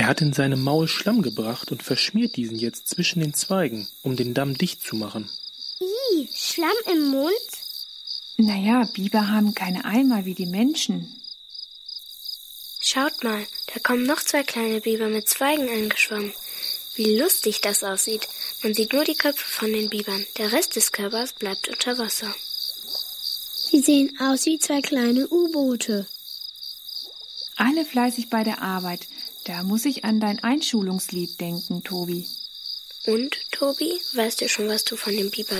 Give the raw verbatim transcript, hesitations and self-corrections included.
Er hat in seinem Maul Schlamm gebracht und verschmiert diesen jetzt zwischen den Zweigen, um den Damm dicht zu machen. Ih, Schlamm im Mund? Naja, Biber haben keine Eimer wie die Menschen. Schaut mal, da kommen noch zwei kleine Biber mit Zweigen angeschwommen. Wie lustig das aussieht. Man sieht nur die Köpfe von den Bibern. Der Rest des Körpers bleibt unter Wasser. Die sehen aus wie zwei kleine U-Boote. Alle fleißig bei der Arbeit. Da muss ich an dein Einschulungslied denken, Tobi. Und, Tobi, weißt du schon, was du von dem Biber